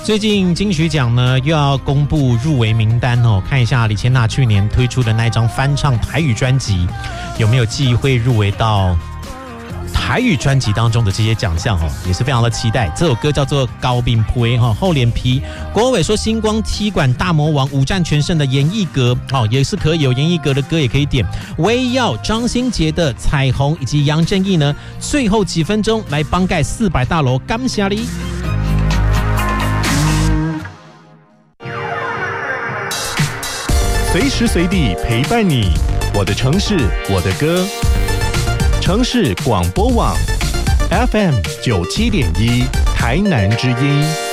最近金曲奖呢又要公布入围名单哦，看一下李千娜去年推出的那一张翻唱台语专辑有没有机会入围到台语专辑当中的这些奖项哦，也是非常的期待。这首歌叫做《高冰杯》哈，厚脸皮。国伟说星光踢馆大魔王五战全胜的严艺格哦，也是可以有严艺格的歌也可以点。微耀、张新杰的《彩虹》以及杨正义呢，最后几分钟来帮盖400大楼，感谢你。 随时随地陪伴你，我的城市，我的歌。城市广播网 FM 97.1台南之音。